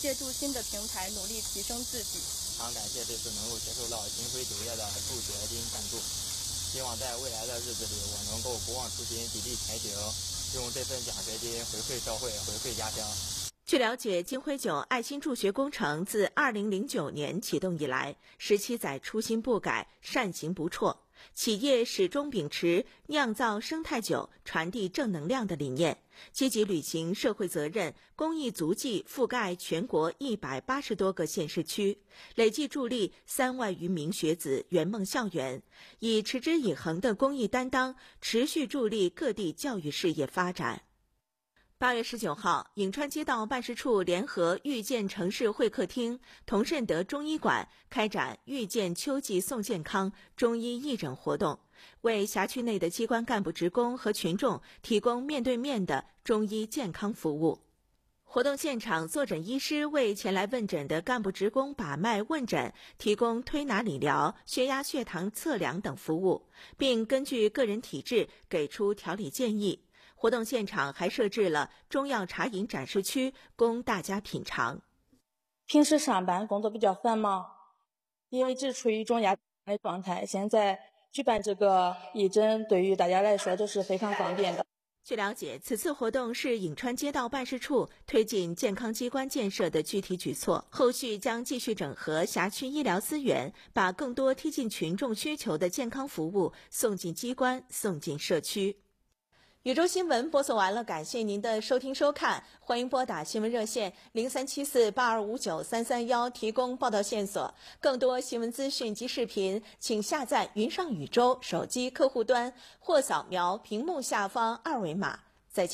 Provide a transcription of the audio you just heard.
借助新的平台努力提升自己。 非常感谢这次能够接受到金辉酒业的助学金赞助，希望在未来的日子里，我能够不忘初心，砥砺前行，用这份奖学金回馈社会，回馈家乡。 据了解，金辉酒爱心助学工程自2009年启动以来，17载初心不改，善行不辍。企业始终秉持酿造生态酒、传递正能量的理念，积极履行社会责任，公益足迹覆盖全国180多个县市区，累计助力3万余名学子圆梦校园，以持之以恒的公益担当，持续助力各地教育事业发展。8月19号，颍川街道办事处联合遇见城市会客厅、同善德中医馆开展遇见秋季送健康中医义诊活动，为辖区内的机关干部职工和群众提供面对面的中医健康服务。活动现场，坐诊医师为前来问诊的干部职工把脉问诊，提供推拿理疗、血压、血糖测量等服务，并根据个人体质给出调理建议。活动现场还设置了中药茶饮展示区，供大家品尝。 平时上班工作比较繁忙，因为一直处于一种压力的状态，现在举办这个义诊对于大家来说都是非常方便的。 据了解，此次活动是颍川街道办事处推进健康机关建设的具体举措，后续将继续整合辖区医疗资源，把更多贴近群众需求的健康服务送进机关、送进社区。宇宙新闻播送完了，感谢您的收听收看，欢迎拨打新闻热线03748259-331提供报道线索。更多新闻资讯及视频，请下载云上宇宙手机客户端或扫描屏幕下方2维码。